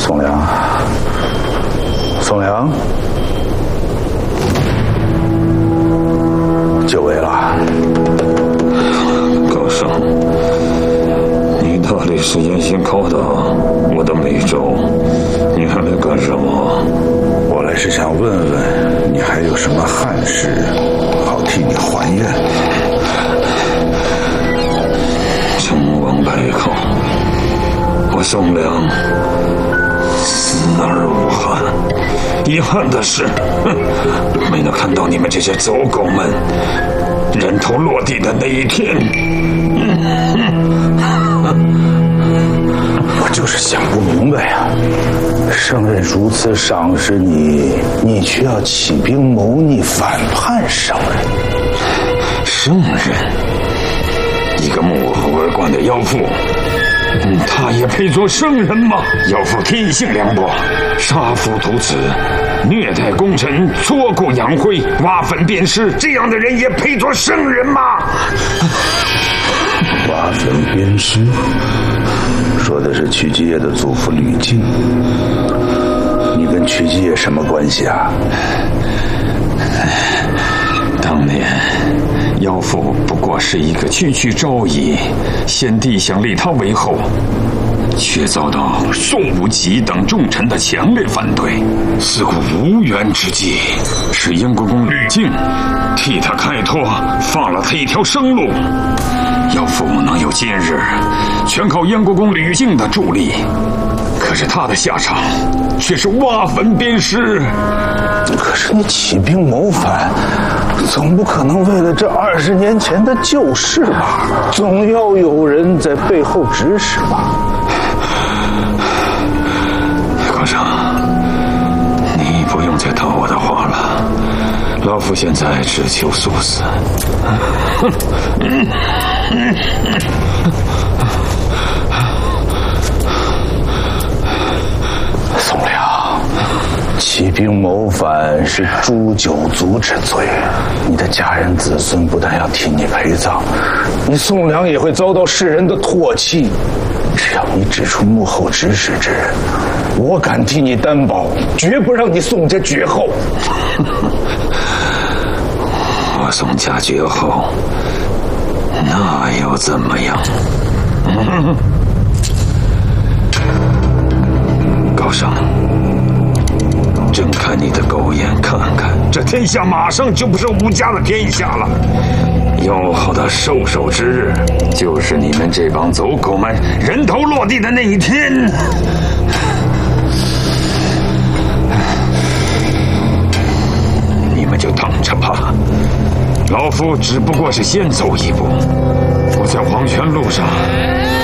宋良，宋良，久违了。 高升，你到底是严刑拷打我的美洲，你还来干什么？ 我来是想问问你还有什么憾事，好替你还愿。 成王败寇，我宋良死而无憾。遗憾的是，没能看到你们这些走狗们人头落地的那一天。 我就是想不明白呀，圣人如此赏识你，你却要起兵谋逆反叛圣人。 圣人，一个木偶而冠的妖妇，他也配做圣人吗？妖妇天性凉薄，杀夫屠子，虐待功臣，挫骨扬灰，挖坟鞭尸，这样的人也配做圣人吗？ 挖坟鞭尸，说的是屈继业的祖父吕敬。你跟屈继业什么关系啊？ 当年妖妇不过是一个区区昭仪，先帝想立他为后，却遭到宋无极等重臣的强烈反对，似乎无缘之计，是燕国公吕敬替他开脱，放了他一条生路。妖妇能有今日，全靠燕国公吕敬的助力，可是他的下场却是挖坟鞭尸。 可是你起兵谋反，总不可能为了这20年前的旧事吧？总要有人在背后指使吧？ 高升，你不用再套我的话了，老夫现在只求速死。 宋良，起兵谋反是诛九族之罪，你的家人子孙不但要替你陪葬，你宋良也会遭到世人的唾弃。只要你指出幕后指使之人，我敢替你担保，绝不让你宋家绝后。 我宋家绝后，那又怎么样？高升，睁开你的狗眼看看，这天下马上就不是吴家的天下了。妖后的收手之日，就是你们这帮走狗们人头落地的那一天。你们就等着吧，老夫只不过是先走一步，我在黄泉路上